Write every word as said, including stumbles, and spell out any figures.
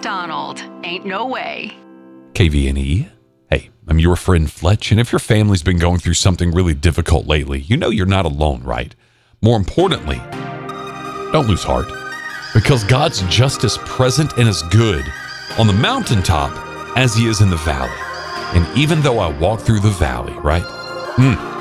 McDonald. Ain't no way. K V N E. Hey, I'm your friend Fletch, and if your family's been going through something really difficult lately, you know you're not alone, right? More importantly, don't lose heart, because God's just as present and as good on the mountaintop as he is in the valley. And even though I walk through the valley, right? Hmm.